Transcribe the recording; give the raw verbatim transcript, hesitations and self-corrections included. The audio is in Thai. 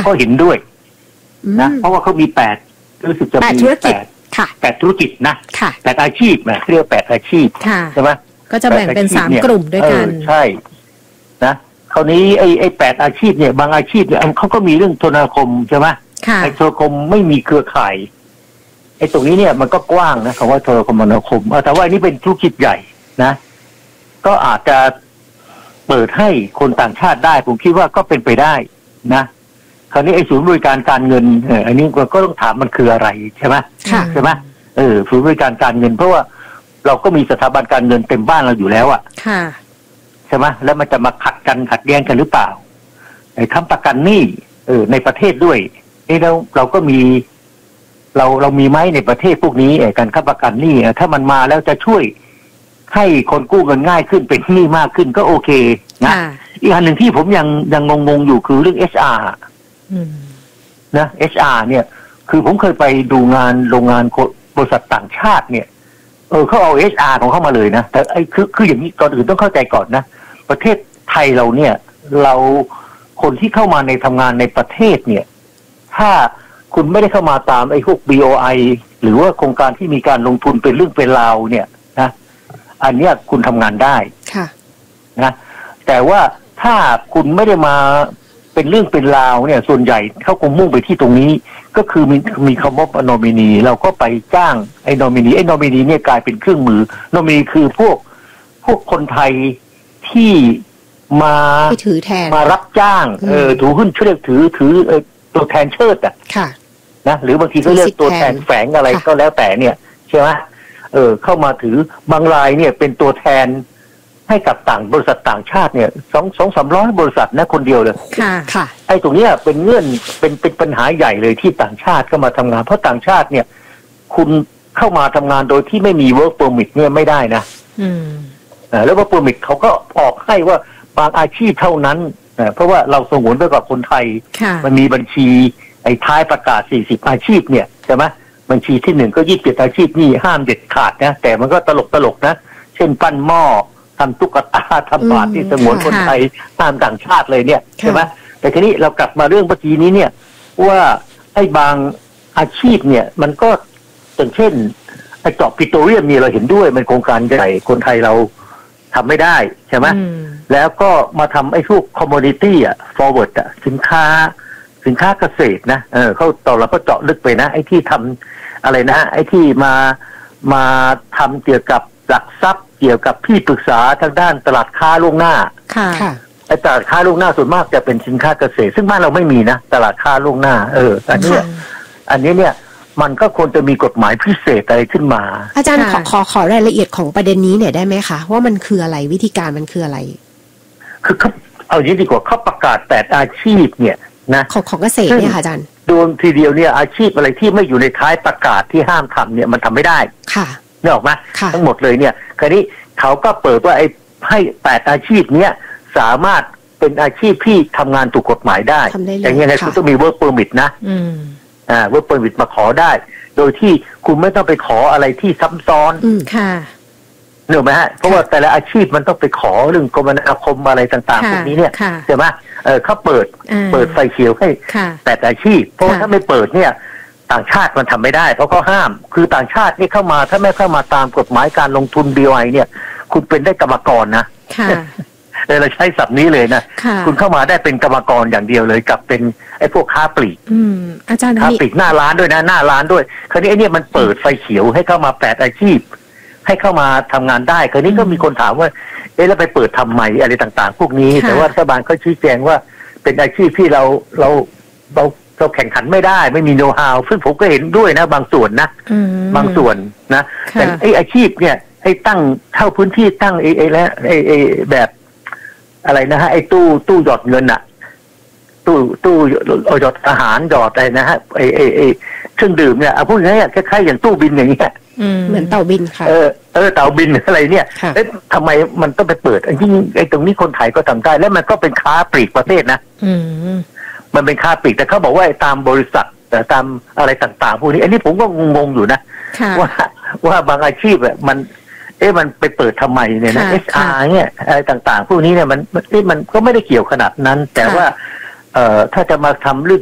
ก็เห็นด้วยนะเพราะว่าเขามีแปดรู้สึกจะมีแปดแปดธุรกิจนะแปดอาชีพนะเรียกแปดอาชีพใช่ไหมก็จะแบ่งเป็นสามกลุ่มด้วยกันใช่นะคราวนี้ไอ้ไอ้แปดอาชีพเนี่ยบางอาชีพเนี่ยเขาก็มีเรื่องโทรคมใช่ไหมไอ้โทรคมไม่มีเครือข่ายไอ้ตรงนี้เนี่ยมันก็กว้างนะคำว่าโทรคมนาคมแต่ว่าอันนี้เป็นธุรกิจใหญ่นะก็อาจจะเปิดให้คนต่างชาติได้ผมคิดว่าก็เป็นไปได้นะคราวนี้ไอ้ศูนย์บริการการเงินเอออันนี้ก็ต้องถามมันคืออะไรใช่ไหมใช่ไหมเออศูนย์บริการการเงินเพราะว่าเราก็มีสถาบันการเงินเต็มบ้านเราอยู่แล้วอะใช่ไหมแล้วมันจะมาขัดกันขัดแย้งกันหรือเปล่าไอ้ค้ำประกันหนี้เออในประเทศด้วยนี่เราเราก็มีเราเรามีไหมในประเทศพวกนี้ไอ้การค้ำประกันหนี้ถ้ามันมาแล้วจะช่วยให้คนกู้เงินง่ายขึ้นเป็นหนี้มากขึ้นก็โอเคนะอีกอันหนึ่งที่ผมยังยังงงๆอยู่คือเรื่อง เอช อาร์ นะ เอช อาร์ เนี่ยคือผมเคยไปดูงานโรงงานบริษัทต่างชาติเนี่ยเออเขาเอา เอช อาร์ ของเขามาเลยนะแต่ไอ้คือคืออย่างนี้ก่อนอื่นต้องเข้าใจก่อนนะประเทศไทยเราเนี่ยเราคนที่เข้ามาในทำงานในประเทศเนี่ยถ้าคุณไม่ได้เข้ามาตามไอ้พวก บี โอ ไอ หรือว่าโครงการที่มีการลงทุนเป็นเรื่องเป็นราวเนี่ยนะอันเนี้ยคุณทำงานได้ค่ะนะแต่ว่าถ้าคุณไม่ได้มาเป็นเรื่องเป็นราวเนี่ยส่วนใหญ่เขาคงมุ่งไปที่ตรงนี้ก็คือมีมีคำว่านอมินีเราก็ไปจ้างไอ้นอมินีไอ้นอมินีเนี่ยกลายเป็นเครื่องมือนอมินีคือพวกพวกคนไทยที่มาถือแทนมารับจ้างเออถือหุ้นเชื่อถือถือเออตัวแทนเชิดอ่ะค่ะนะหรือบางทีก็เรียกตัวแทนแฝงอะไรก็แล้วแต่เนี่ยใช่ไหมเออเข้ามาถือบางรายเนี่ยเป็นตัวแทนให้กับต่างบริษัทต่างชาติเนี่ยสองสองสามร้อยบริษัทนะคนเดียวเลยค่ะค่ะไอ้ตรงเนี้ยเป็นเงื่อนเป็นเป็นปัญหาใหญ่เลยที่ต่างชาติเข้ามาทำงานเพราะต่างชาติเนี่ยคุณเข้ามาทำงานโดยที่ไม่มี work permit เนี่ยไม่ได้นะอืมอ่าแล้ว work permit เขาก็ออกให้ว่าบางอาชีพเท่านั้นอ่าเพราะว่าเราสงวนไว้กับคนไทยมันมีบัญชีไอ้ท้ายประกาศสี่สิบอาชีพเนี่ยใช่ไหมบัญชีที่หนึ่งก็ยี่สิบเจ็ดอาชีพนี่ห้ามเด็ดขาดนะแต่มันก็ตลกตลกนะเช่นปั้นหม้อทำตุ๊กตาทำบาตรที่สงวนคนไทยตามต่างชาติเลยเนี่ยใช่ไหมแต่ทีนี้เรากลับมาเรื่องเมื่อกี้นี้เนี่ยว่าไอ้บางอาชีพเนี่ยมันก็อย่างเช่นไอ้เจาะปิโตรเลียมนี่เราเห็นด้วยมันโครงการใหญ่คนไทยเราทำไม่ได้ใช่ไหมแล้วก็มาทำไอ้พวกคอมมูนิตี้อ่ะ forward อ่ะสินค้าสินค้าเกษตรนะเออเขาต่อเราก็เจาะลึกไปนะไอ้ที่ทำอะไรนะไอ้ที่มามาทำเกี่ยวกับหลักทรัพย์เกี่ยวกับที่ปรึกษาทางด้านตลาดค้าล่วงหน้าค่ะไอ้ตลาดค้าล่วงหน้าส่วนมากจะเป็นสินค้าเกษตรซึ่งบ้านเราไม่มีนะตลาดค้าล่วงหน้าเอออันนี้อันนี้เนี่ยมันก็ควรจะมีกฎหมายพิเศษอะไรขึ้นมาอาจารย์ขอขอขอรายละเอียดของประเด็นนี้เนี่ยได้ไหมคะว่ามันคืออะไรวิธีการมันคืออะไรคือเขาเอาอย่างนี้ดีกว่าเขาประกาศแปดอาชีพเนี่ยนะของของเกษตรเนี่ยค่ะอาจารย์โดนทีเดียวเนี่ยอาชีพอะไรที่ไม่อยู่ในท้ายประกาศที่ห้ามทำเนี่ยมันทำไม่ได้ค่ะนึกออกไหมทั้งหมดเลยเนี่ยคราวนี้เขาก็เปิดว่าไอ้ให้แปดอาชีพเนี้ยสามารถเป็นอาชีพที่ทำงานถูกกฎหมายได้อย่างยังไงคุณต้องมี work permit นะอ่า work permit มาขอได้โดยที่คุณไม่ต้องไปขออะไรที่ซับซ้อนค่ะเนอะไหมฮะเพราะว่าแต่ละอาชีพมันต้องไปขอเรื่องคมนาคมอะไรต่างๆพวกนี้เนี่ยใช่ไหมเออเขาเปิดเปิดไฟเขียวให้แต่อาชีพเพราะว่าถ้าไม่เปิดเนี่ยต่างชาติมันทำไม่ได้เพราะเขาห้ามคือต่างชาตินี่เข้ามาถ้าไม่เข้ามาตามกฎหมายการลงทุน บี โอ ไอ เนี่ยคุณเป็นได้กรรมกรนะเราใช้ศัพท์นี้เลยนะคุณเข้ามาได้เป็นกรรมกรอย่างเดียวเลยกับเป็นไอ้พวกค้าปลีกอาจารย์ค้าปลีกหน้าร้านด้วยนะหน้าร้านด้วยคราวนี้ไอ้นี่มันเปิดไฟเขียวให้เข้ามาแปดอาชีพให้เข้ามาทำงานได้คราวนี้ก็มีคนถามว่าเอ๊ะแล้วไปเปิดทำไมอะไรต่างๆพวกนี้แต่ว่ารัฐบาลเขาชี้แจงว่าเป็นอาชีพที่เราเราเราเราแข่งขันไม่ได้ไม่มีโน้ตฮาวซึ่งผมก็เห็นด้วยนะบางส่วนนะบางส่วนนะแต่ไอ้อาชีพเนี่ยให้ตั้งเท่าพื้นที่ตั้งไอ้ไอ้แล้วไอ้ไอ้แบบอะไรนะฮะไอ้ตู้ตู้หยอดเงินอะตู้ตู้หยอดอาหารหยอดอะไรนะฮะไอ้ไอ้ไอ้เครื่องดื่มเนี่ยเอาพูดง่ายๆคล้ายๆอย่างตู้บินอย่างเงี้ยเหมือนเต่าบินค่ะเออเออเต่าบินอะไรเนี่ยเอ๊ะทำไมมันต้องไปเปิดไอ้ที่ไอ้ตรงนี้คนไทยก็ทำได้แล้วมันก็เป็นค้าปลีกประเภทนะมันเป็นค้าปลีกแต่เขาบอกว่าตามบริษัทแต่ตามอะไรต่างๆพวกนี้อันนี้ผมก็งงๆอยู่นะว่าว่าบางอาชีพแบบมันเอ๊ะมันไปเปิดทำไมเนี่ยนะ เอช อาร์ เนี่ยอะไรต่างๆพวกนี้เนี่ยมันเอ๊ะมันก็ไม่ได้เกี่ยวขนาดนั้นแต่ว่าเอ่อถ้าจะมาทำเรื่อง